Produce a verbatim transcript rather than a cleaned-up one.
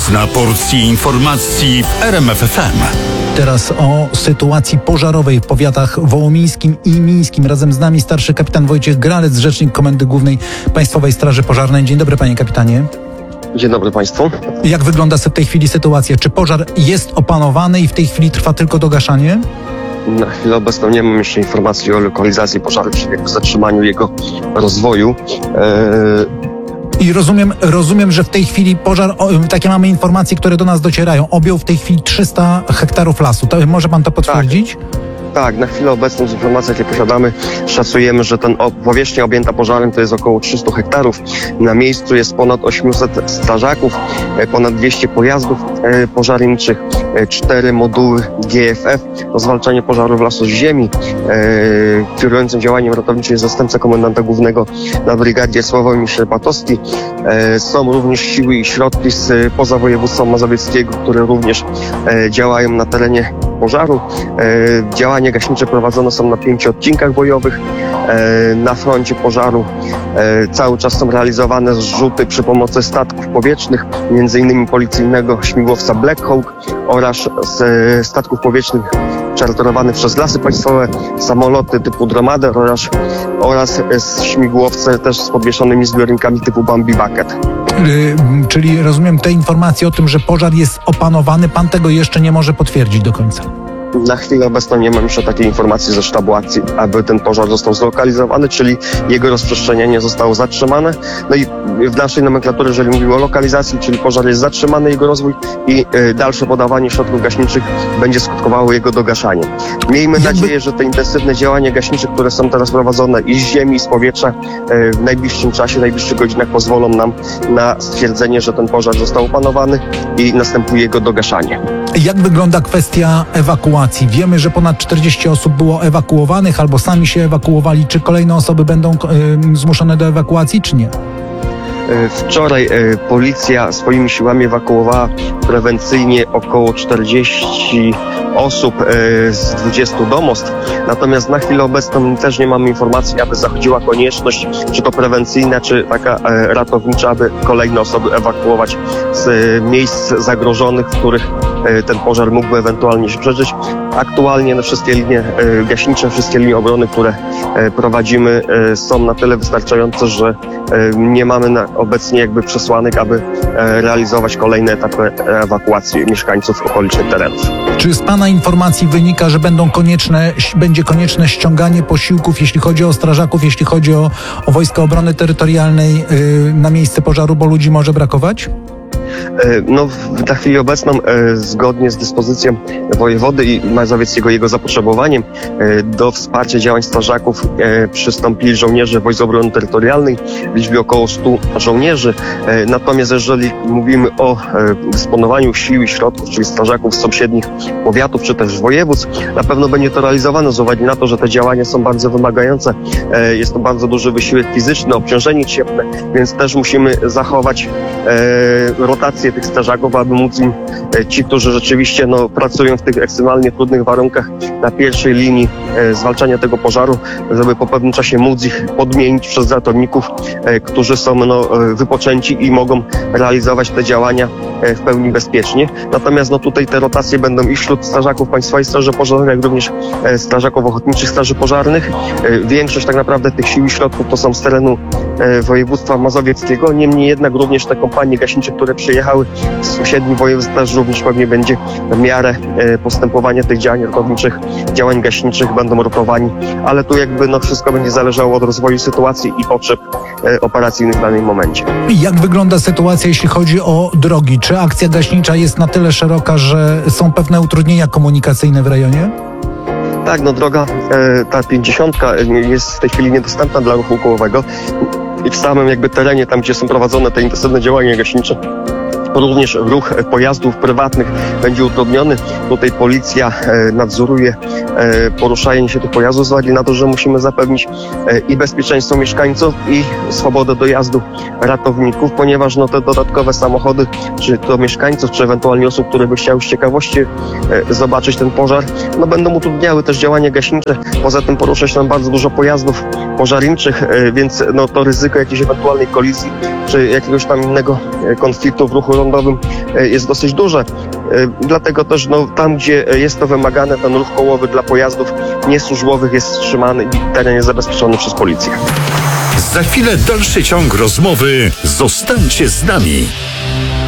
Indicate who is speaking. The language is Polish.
Speaker 1: Czas na porcję informacji w R M F F M.
Speaker 2: Teraz o sytuacji pożarowej w powiatach wołomińskim i mińskim. Razem z nami starszy kapitan Wojciech Gralec, rzecznik Komendy Głównej Państwowej Straży Pożarnej. Dzień dobry, panie kapitanie.
Speaker 3: Dzień dobry państwu.
Speaker 2: Jak wygląda w tej chwili sytuacja? Czy pożar jest opanowany i w tej chwili trwa tylko dogaszanie?
Speaker 3: Na chwilę obecną nie mam jeszcze informacji o lokalizacji pożaru, czyli jakby zatrzymaniu jego rozwoju. Eee...
Speaker 2: I rozumiem, rozumiem, że w tej chwili pożar, o, takie mamy informacje, które do nas docierają, objął w tej chwili trzysta hektarów lasu. To, może pan to potwierdzić?
Speaker 3: Tak. Tak, na chwilę obecną z informacji, jakie posiadamy, szacujemy, że ten powierzchnia objęta pożarem to jest około trzysta hektarów. Na miejscu jest ponad osiemset strażaków, ponad dwieście pojazdów pożarniczych, cztery moduły G F F do zwalczania pożarów lasu z ziemi. Kierującym działaniem ratowniczym jest zastępca komendanta głównego na brygadzie Sławomir Szerpatowski. Są również siły i środki z poza województwa mazowieckiego, które również działają na terenie pożaru. Działania gaśnicze prowadzone są na pięciu odcinkach bojowych. Na froncie pożaru cały czas są realizowane zrzuty przy pomocy statków powietrznych, między innymi policyjnego śmigłowca Black Hawk oraz z statków powietrznych czarterowanych przez Lasy Państwowe, samoloty typu Dromader oraz, oraz śmigłowce też z podwieszonymi zbiornikami typu Bambi Bucket.
Speaker 2: Yy, czyli rozumiem te informacje o tym, że pożar jest opanowany, pan tego jeszcze nie może potwierdzić do końca.
Speaker 3: Na chwilę obecną nie mam jeszcze takiej informacji ze sztabu akcji, aby ten pożar został zlokalizowany, czyli jego rozprzestrzenianie zostało zatrzymane. No i w naszej nomenklaturze, jeżeli mówimy o lokalizacji, czyli pożar jest zatrzymany, jego rozwój i y, dalsze podawanie środków gaśniczych będzie skutkowało jego dogaszaniem. Miejmy Jakby... nadzieję, że te intensywne działania gaśnicze, które są teraz prowadzone i z ziemi, i z powietrza, y, w najbliższym czasie, w najbliższych godzinach pozwolą nam na stwierdzenie, że ten pożar został opanowany i następuje jego dogaszanie.
Speaker 2: Jak wygląda kwestia ewakuacji? Wiemy, że ponad czterdzieści osób było ewakuowanych albo sami się ewakuowali. Czy kolejne osoby będą y, zmuszone do ewakuacji, czy nie?
Speaker 3: Wczoraj e, policja swoimi siłami ewakuowała prewencyjnie około czterdzieści osób e, z dwudziestu domostw. Natomiast na chwilę obecną też nie mamy informacji, aby zachodziła konieczność, czy to prewencyjna, czy taka e, ratownicza, aby kolejne osoby ewakuować z e, miejsc zagrożonych, w których e, ten pożar mógłby ewentualnie się przeżyć. Aktualnie no, wszystkie linie e, gaśnicze, wszystkie linie obrony, które e, prowadzimy, e, są na tyle wystarczające, że e, nie mamy na obecnie jakby przesłanek, aby e, realizować kolejne etapy ewakuacji mieszkańców okolicznych terenów.
Speaker 2: Czy z pana informacji wynika, że będą konieczne, będzie konieczne ściąganie posiłków, jeśli chodzi o strażaków, jeśli chodzi o, o Wojska Obrony Terytorialnej yy, na miejsce pożaru, bo ludzi może brakować?
Speaker 3: No, na chwilę obecną, e, zgodnie z dyspozycją wojewody i mazowieckiego, jego zapotrzebowaniem e, do wsparcia działań strażaków e, przystąpili żołnierze Wojsk Obrony Terytorialnej w liczbie około stu żołnierzy. E, natomiast jeżeli mówimy o e, dysponowaniu sił i środków, czyli strażaków z sąsiednich powiatów czy też województw, na pewno będzie to realizowane z uwagi na to, że te działania są bardzo wymagające. E, jest to bardzo duży wysiłek fizyczny, obciążenie cieplne, więc też musimy zachować e, rotację tych strażaków, aby móc im, ci, którzy rzeczywiście no, pracują w tych ekstremalnie trudnych warunkach na pierwszej linii e, zwalczania tego pożaru, żeby po pewnym czasie móc ich podmienić przez ratowników, e, którzy są no, wypoczęci i mogą realizować te działania e, w pełni bezpiecznie. Natomiast no, tutaj te rotacje będą i wśród strażaków Państwowej Straży Pożarnej, jak również e, strażaków Ochotniczych Straży Pożarnych. E, większość tak naprawdę tych sił i środków to są z terenu e, województwa mazowieckiego. Niemniej jednak również te kompanie gaśnicze, które przyjechały z sąsiednich województw, też również pewnie będzie w miarę e, postępowania tych działań ratowniczych, działań gaśniczych będą rotowani, ale tu jakby no wszystko będzie zależało od rozwoju sytuacji i potrzeb e, operacyjnych w danym momencie.
Speaker 2: Jak wygląda sytuacja, jeśli chodzi o drogi? Czy akcja gaśnicza jest na tyle szeroka, że są pewne utrudnienia komunikacyjne w rejonie?
Speaker 3: Tak, no droga e, ta pięćdziesiątka jest w tej chwili niedostępna dla ruchu kołowego i w samym jakby terenie, tam gdzie są prowadzone te intensywne działania gaśnicze, również ruch pojazdów prywatnych będzie utrudniony. Tutaj policja e, nadzoruje e, poruszanie się tych pojazdów z uwagi na to, że musimy zapewnić e, i bezpieczeństwo mieszkańców, i swobodę dojazdu ratowników, ponieważ no, te dodatkowe samochody, czy to mieszkańców, czy ewentualnie osób, które by chciały z ciekawości e, zobaczyć ten pożar, no będą utrudniały też działania gaśnicze. Poza tym porusza się tam bardzo dużo pojazdów pożarniczych, e, więc no, to ryzyko jakiejś ewentualnej kolizji czy jakiegoś tam innego e, konfliktu w ruchu lądowym e, jest dosyć duże. E, Dlatego też no, tam, gdzie jest to wymagane, ten ruch kołowy dla pojazdów niesłużbowych jest wstrzymany i teren jest zabezpieczony przez policję.
Speaker 1: Za chwilę dalszy ciąg rozmowy. Zostańcie z nami.